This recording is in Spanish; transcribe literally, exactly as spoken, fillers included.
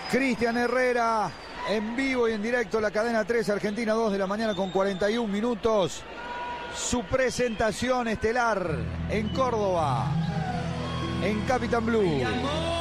Cristian Herrera, en vivo y en directo, la cadena tres, Argentina, dos de la mañana con cuarenta y un minutos. Su presentación estelar en Córdoba, en Capitán Blue.